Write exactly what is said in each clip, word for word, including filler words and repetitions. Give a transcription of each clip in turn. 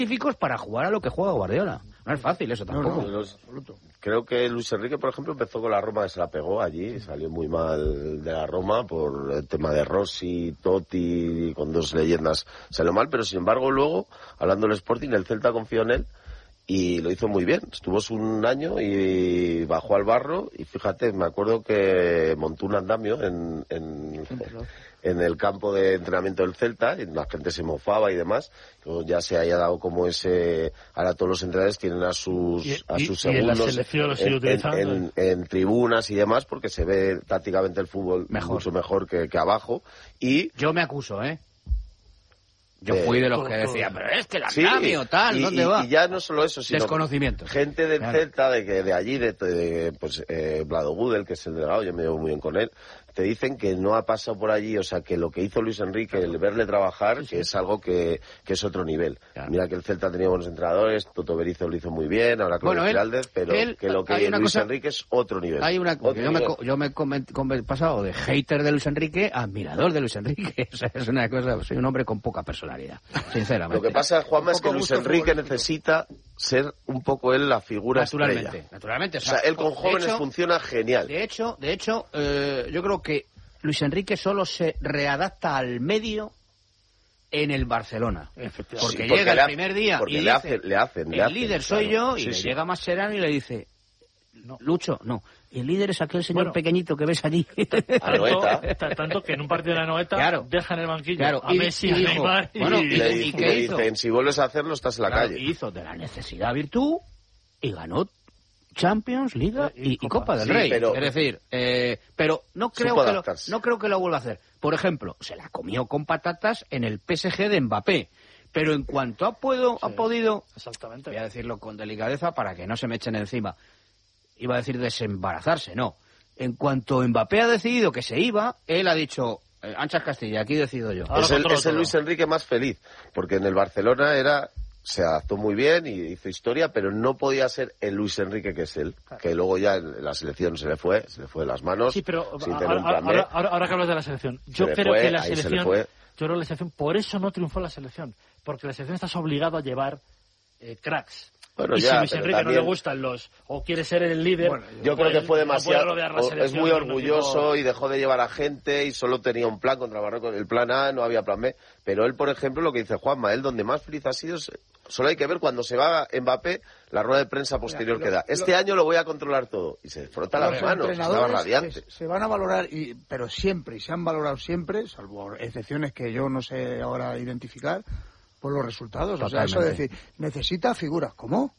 específicos para jugar a lo que juega Guardiola. No es fácil eso tampoco. No, no, los, creo que Luis Enrique, por ejemplo, empezó con la Roma, que se la pegó allí, salió muy mal de la Roma por el tema de Rossi, Totti, con dos leyendas salió mal, pero sin embargo luego, hablando del Sporting, el Celta confió en él y lo hizo muy bien. Estuvo un año y bajó al barro y fíjate, me acuerdo que montó un andamio en, en, en el campo de entrenamiento del Celta y la gente se mofaba y demás. Luego ya se haya dado como ese... Ahora todos los entrenadores tienen a sus, y, a sus y, segundos y en, la selección lo sigue en, utilizando. En, en, en tribunas y demás porque se ve tácticamente el fútbol mejor. mucho mejor que, que abajo. Y yo me acuso, ¿eh? Yo fui de los que decía, pero es que el sí, andamio, tal, y, ¿dónde y, va? Y ya no solo eso, sino desconocimiento. Gente del claro. Celta, de que de allí, de, de pues eh, Vlado Gudel, que es el delegado, yo me llevo muy bien con él, te dicen que no ha pasado por allí, o sea, que lo que hizo Luis Enrique, el verle trabajar, sí, sí. que es algo que, que es otro nivel. Claro. Mira que el Celta tenía buenos entrenadores, Toto Berizzo lo hizo muy bien, ahora con bueno, Giraldez, pero él, que lo que hay Luis cosa, Enrique es otro nivel. Hay una cosa, yo nivel. me, yo me he pasado de hater de Luis Enrique a admirador de Luis Enrique, o sea, es una cosa, soy un hombre con poca personalidad, sinceramente. Lo que pasa, Juanma, es que Luis Enrique necesita ser un poco él la figura naturalmente, estrella. Naturalmente, o sea, o sea él con jóvenes hecho, funciona genial. De hecho, de hecho, eh, yo creo que Luis Enrique solo se readapta al medio en el Barcelona. Efectivamente. Porque sí, porque llega le, el primer día porque y le dice, hacen, le hacen, le el hacen, líder claro. soy yo, y sí, le sí. llega Mascherano y le dice, no. Lucho, no. El líder es aquel señor bueno, pequeñito que ves allí. Tanto, tanto que en un partido de la Noeta claro. dejan el banquillo claro. a y, Messi, y a dijo, Neymar y, bueno, y, y, le, y, y ¿qué le hizo? dicen, si vuelves a hacerlo estás en la claro, calle. Hizo de la necesidad virtud y ganó Champions, Liga y, y, Copa. y Copa del sí, Rey. Pero, es decir, eh, pero no creo que lo, no creo que lo vuelva a hacer. Por ejemplo, se la comió con patatas en el P S G de Mbappé. Pero en cuanto ha, puedo, sí, ha podido, exactamente. voy a decirlo con delicadeza para que no se me echen encima, iba a decir desembarazarse, no. En cuanto Mbappé ha decidido que se iba, él ha dicho, eh, Anchas Castilla, aquí decido yo. Es el, es el Luis Enrique más feliz, porque en el Barcelona era... se adaptó muy bien y hizo historia, pero no podía ser el Luis Enrique que es él, claro. que luego ya en la selección se le fue, se le fue de las manos. Sí, pero sin ahora, tener un plan B. ahora, ahora, ahora que hablas de la selección, yo se creo fue, que la ahí selección, se le fue. yo creo que la selección, por eso no triunfó la selección, porque la selección estás obligado a llevar eh, cracks. Bueno, y ya, si Luis Enrique también... no le gustan los, o quiere ser el líder... Bueno, yo creo que fue demasiado, no es muy orgulloso y dejó de llevar a gente y solo tenía un plan contra Marruecos, el plan A, no había plan B, pero él, por ejemplo, lo que dice Juanma, él donde más feliz ha sido, solo hay que ver cuando se va Mbappé, la rueda de prensa posterior Mira, lo, que da. Este lo, año lo voy a controlar todo, y se frota las manos, estaba radiante. Se, se van a valorar, y, pero siempre, y se han valorado siempre, salvo excepciones que yo no sé ahora identificar, por los resultados. Totalmente. O sea, eso de decir, necesita figuras, ¿cómo?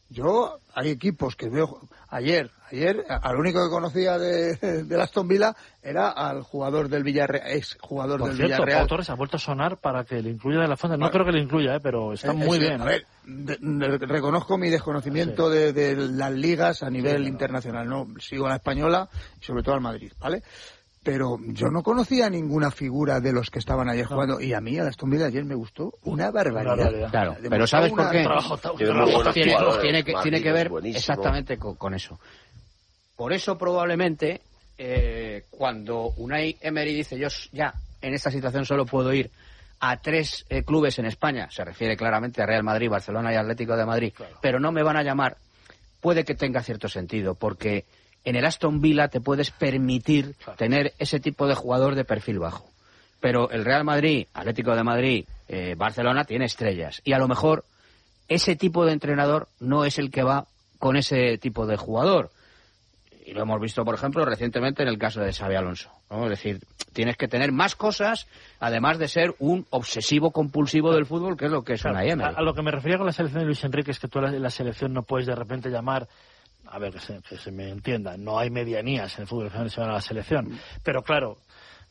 Yo, hay equipos que veo, ayer, ayer, al único que conocía de, de Aston Villa era al jugador del Villarreal, ex jugador Por del cierto, Villarreal. Pau Torres ha vuelto a sonar para que le incluya de la Fonda. No bueno, creo que le incluya, eh, pero está eh, muy es, bien. A ver, de, de, reconozco mi desconocimiento sí. de, de las ligas a nivel sí, internacional, no, sigo a la española y sobre todo al Madrid, ¿vale? Pero yo no conocía ninguna figura de los que estaban ayer no. jugando, y a mí el Aston Villa ayer me gustó una barbaridad. Una barbaridad. Claro, pero ¿sabes por qué? Trabajo, trabajo, tiene, tiene, que, tiene que ver exactamente con, con eso. Por eso probablemente eh, cuando Unai Emery dice yo ya en esta situación solo puedo ir a tres eh, clubes en España, se refiere claramente a Real Madrid, Barcelona y Atlético de Madrid, claro. pero no me van a llamar, puede que tenga cierto sentido, porque en el Aston Villa te puedes permitir claro. tener ese tipo de jugador de perfil bajo. Pero el Real Madrid, Atlético de Madrid, eh, Barcelona tiene estrellas. Y a lo mejor ese tipo de entrenador no es el que va con ese tipo de jugador. Y lo hemos visto, por ejemplo, recientemente en el caso de Xabi Alonso, ¿no? Es decir, tienes que tener más cosas, además de ser un obsesivo compulsivo del fútbol, que es lo que es una Emery. A, a lo que me refería con la selección de Luis Enrique es que tú la, la selección no puedes de repente llamar... A ver, que se, que se me entienda, no hay medianías en el fútbol nacional a la selección, pero claro,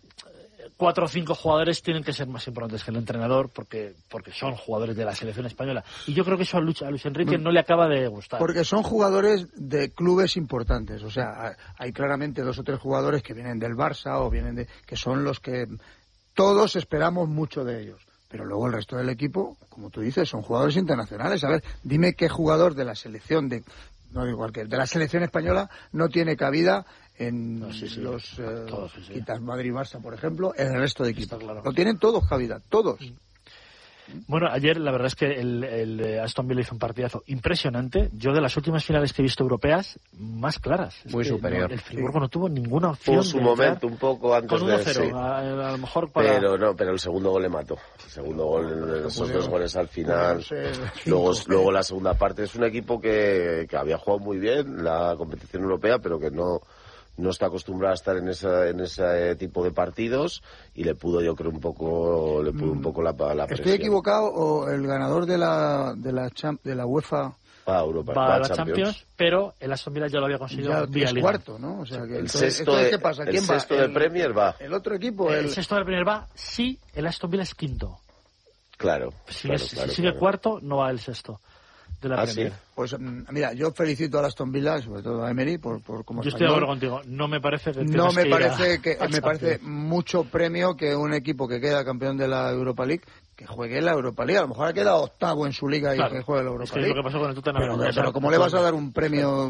cuatro o cinco jugadores tienen que ser más importantes que el entrenador porque porque son jugadores de la selección española. Y yo creo que eso a Luis, a Luis Enrique no le acaba de gustar. Porque son jugadores de clubes importantes, o sea, hay claramente dos o tres jugadores que vienen del Barça o vienen de... que son los que todos esperamos mucho de ellos. Pero luego el resto del equipo, como tú dices, son jugadores internacionales. A ver, dime qué jugador de la selección de... no digo cualquier, de la selección española no tiene cabida en no, sí, sí, los eh, todos, sí, sí. quitas Madrid-Barça, por ejemplo, en el resto de equipos. Claro. Lo tienen todos cabida, todos. Bueno, ayer la verdad es que el, el Aston Villa hizo un partidazo impresionante. Yo de las últimas finales que he visto europeas, más claras. Muy es superior. No, el Friburgo no tuvo ninguna opción. Tuvo su momento un poco antes con uno cero, de... Sí. A, a lo mejor para... Pero no, pero el segundo gol le mató. El segundo gol, esos dos goles al final. Luego, luego la segunda parte. Es un equipo que, que había jugado muy bien la competición europea, pero que no... no está acostumbrado a estar en esa, en ese tipo de partidos y le pudo, yo creo, un poco le pudo un poco la, la presión. ¿Estoy equivocado o el ganador de la de la, champ, de la UEFA va a Europa, va va a la Champions. Champions, pero el Aston Villa ya lo había conseguido ya vía es Liga. cuarto, ¿no? O sea, que el entonces, sexto entonces, de, ¿qué pasa? el ¿Quién sexto va? de El, Premier va. El otro equipo, el, el... el sexto de Premier va, sí, el Aston Villa es quinto. Claro. Si, claro, es, claro, si sigue claro. cuarto, no va el sexto de la ¿Ah, Premier. sí? Pues mira, yo felicito a Aston Villa, sobre todo a Emery, por, por como Yo estoy de español. acuerdo contigo. No me parece que No me que parece a, que a me parece mucho premio que un equipo que queda campeón de la Europa League que juegue la Europa League. A lo mejor ha quedado octavo en su liga y claro, que juegue la Europa es que League. lo que pasó con el Tottenham. Pero, o pero, sea, pero ¿cómo le vas a dar un premio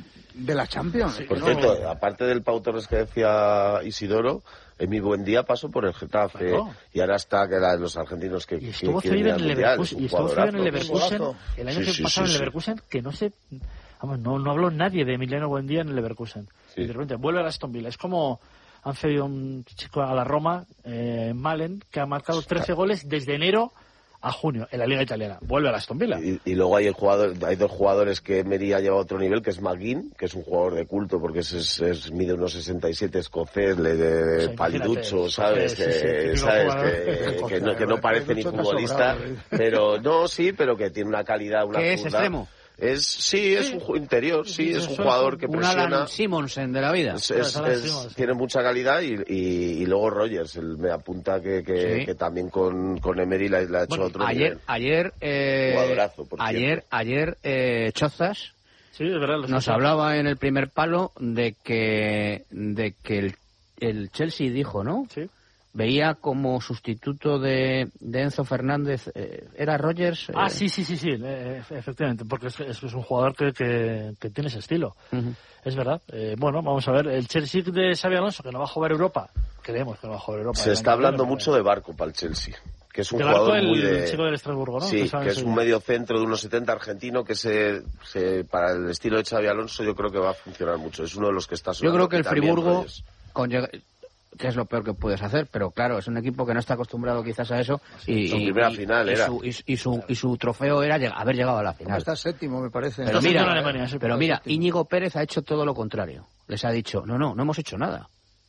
de la Champions? Sí, Por no, cierto, aparte del Pau Torres que decía Isidoro, en mi buen día pasó por el Getafe claro. y ahora está que era de los argentinos que, y estuvo que cedido quieren en ir al el Mundial. Leverkusen, Es un y estuvo cedido en el jugadorazo. Leverkusen el año Sí, que sí, pasado sí, en el sí. Leverkusen, que no sé, vamos, no, no habló nadie de Emiliano Buendía en el Leverkusen. Sí. Y de repente vuelve a Aston Villa. Es como han cedido un chico a la Roma, eh, Malen, que ha marcado trece goles desde enero a junio en la Liga Italiana. Vuelve a Aston Villa. Y, y luego hay el jugador, hay dos jugadores que Emery ha llevado a otro nivel, que es McGinn, que es un jugador de culto porque es, es, es mide unos sesenta y siete, escocés, le, de, O sea, paliducho, ¿sabes? sí, que, sí, típico ¿sabes? jugador. Que, que, no, que no parece ni Paliducho te ha futbolista, sobrado, ¿eh? pero no, sí, pero que tiene una calidad, una ¿Qué es zurda. extremo? Es, sí, es un ju- interior, sí, Sí, es eso un es jugador que Un presiona. Alan Simonsen de la vida. Es- Claro, es- es Alan es- Simmons, sí. tiene mucha calidad y, y, y luego Rogers, el me apunta que, que, Sí. que también con, con Emery le, ha- le ha hecho Bueno, otro ayer, nivel. ayer, eh, Jugadorazo, por ayer, cierto. ayer, eh, Chozas Sí, es verdad. los nos dos. hablaba en el primer palo de que, de que el, el Chelsea dijo, ¿no? Sí. Veía como sustituto de, de Enzo Fernández, eh, ¿era Rogers? Ah, Eh, sí, sí, sí, sí, eh, efectivamente, porque es, es un jugador que, que, que tiene ese estilo. Ujú. Es verdad. Eh, bueno, vamos a ver. El Chelsea de Xabi Alonso, que no va a jugar Europa. Creemos que no va a jugar Europa. Se está hablando mucho de Barco para el Chelsea, que es un de jugador Barco, el, muy de... el chico del Estrasburgo, ¿no? Sí, sabe que es eso un ya. medio centro de unos setenta argentino que se, se para el estilo de Xabi Alonso yo creo que va a funcionar mucho. Es uno de los que está Yo sonando creo que el aquí también, Friburgo, Rogers. con llega- que es lo peor que puedes hacer, pero claro, es un equipo que no está acostumbrado quizás a eso y, Su y- primera y- final y era. su, y, y su, y su trofeo era lleg- haber llegado a la final. Está séptimo, me parece. Pero Está mira, séptimo en Alemania, sí, pero está mira, séptimo. Íñigo Pérez ha hecho todo lo contrario. Les ha dicho, no, no, no hemos hecho nada.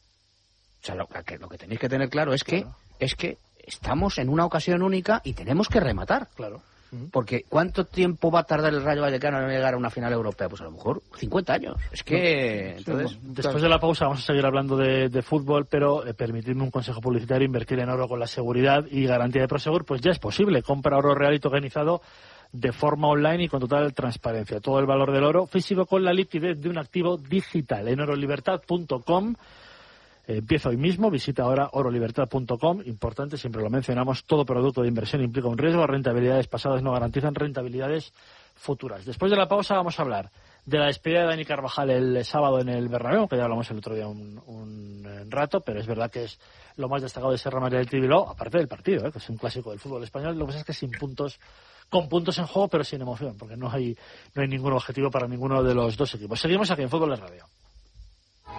O sea, lo que, lo que tenéis que tener claro es que, Claro. es que estamos en una ocasión única y tenemos que rematar. Claro. Porque ¿cuánto tiempo va a tardar el Rayo Vallecano en llegar a una final europea? Pues a lo mejor cincuenta años. Es que, entonces... Después de la pausa vamos a seguir hablando de, de fútbol, pero eh, permitidme un consejo publicitario: invertir en oro con la seguridad y garantía de Prosegur, pues ya es posible. Compra oro real y tokenizado de forma online y con total transparencia. Todo el valor del oro físico con la liquidez de un activo digital en orolibertad punto com. Eh, empieza hoy mismo, visita ahora orolibertad punto com. Importante, siempre lo mencionamos, todo producto de inversión implica un riesgo, rentabilidades pasadas no garantizan rentabilidades futuras. Después de la pausa vamos a hablar de la despedida de Dani Carvajal el sábado en el Bernabéu, que ya hablamos el otro día un, un, un rato, pero es verdad que es lo más destacado de Serra María del Tribiló, aparte del partido, ¿eh? Que es un clásico del fútbol español. Lo que pasa es que sin puntos, con puntos en juego, pero sin emoción, porque no hay, no hay ningún objetivo para ninguno de los dos equipos. Seguimos aquí en Fútbol de Radio.